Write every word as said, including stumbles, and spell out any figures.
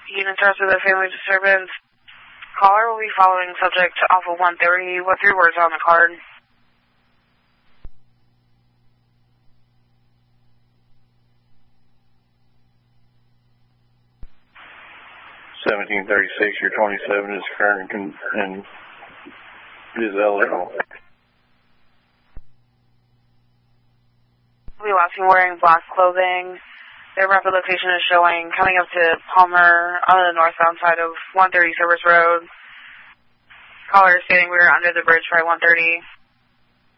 Unit trust with a family disturbance. Caller will be following subject off of one thirty. What three words on the card? seventeen thirty-six, your twenty-seven is current and, and is eligible. We'll be watching wearing black clothing. Their rapid location is showing coming up to Palmer on the northbound side of one thirty Service Road. Caller is stating we are under the bridge by one thirty.